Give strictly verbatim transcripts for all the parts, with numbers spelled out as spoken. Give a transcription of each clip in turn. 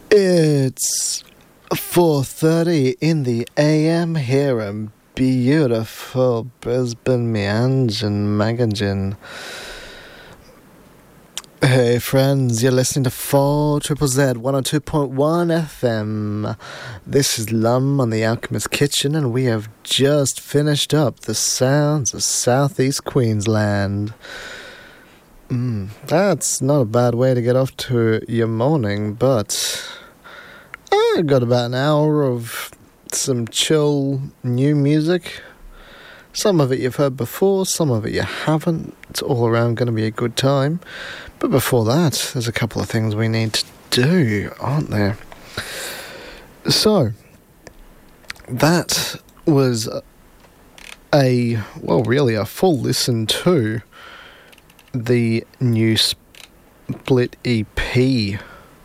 It's four thirty in the A M here in beautiful Brisbane, Meanjin, Magajin. Hey friends, you're listening to four Triple Z one oh two point one F M. This is Lum on the Alchemist Kitchen, and we have just finished up the sounds of Southeast Queensland. Mm, that's not a bad way to get off to your morning, but I got about an hour of some chill new music. Some of it you've heard before, some of it you haven't. It's all around going to be a good time. But before that, there's a couple of things we need to do, aren't there? So, that was a, well, really a full listen to the new Split E P,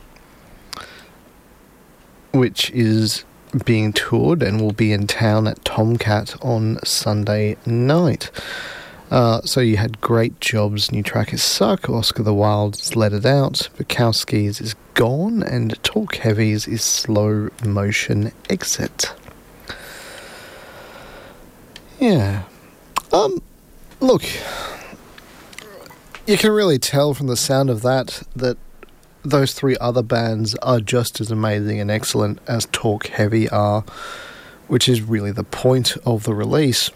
which is being toured and will be in town at Tomcat on Sunday night. Uh, so you had Great Jobs, new track is Suck, Oscar the Wild's Let It Out, Bukowski's is Gone, and Talk Heavy's is Slow Motion Exit. Yeah. Um, look, you can really tell from the sound of that that those three other bands are just as amazing and excellent as Talk Heavy are, which is really the point of the release.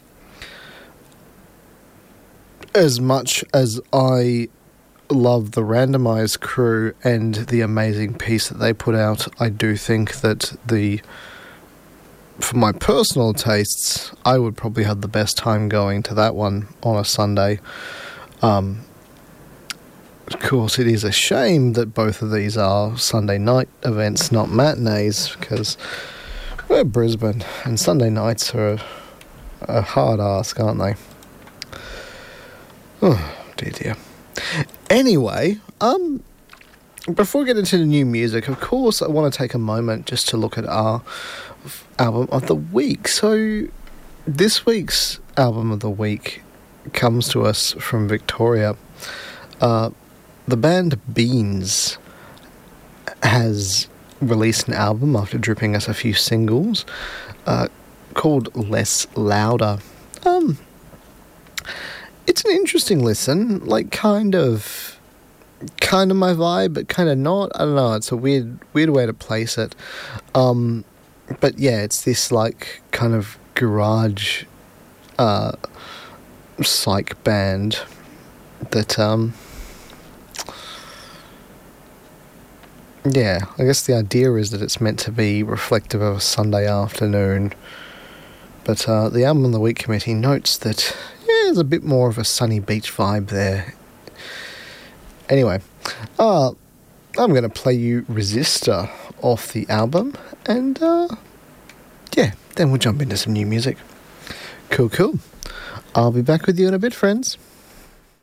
As much as I love the Randomised crew and the amazing piece that they put out, I do think that the, for my personal tastes, I would probably have the best time going to that one on a Sunday. Um, Of course, it is a shame that both of these are Sunday night events, not matinees, because we're Brisbane, and Sunday nights are a, a hard ask, aren't they? Oh, dear, dear. Anyway, um, before we get into the new music, of course, I want to take a moment just to look at our album of the week. So, this week's album of the week comes to us from Victoria. Uh... The band Beans has released an album after dripping us a few singles uh, called Less Louder. Um, it's an interesting listen, like kind of, kind of my vibe, but kind of not. I don't know. It's a weird, weird way to place it. Um, but yeah, it's this like kind of garage, uh, psych band that um. Yeah, I guess the idea is that it's meant to be reflective of a Sunday afternoon. But uh, the Album of the Week committee notes that, yeah, there's a bit more of a sunny beach vibe there. Anyway, uh, I'm going to play you Resistor off the album. And, uh, yeah, then we'll jump into some new music. Cool, cool. I'll be back with you in a bit, friends.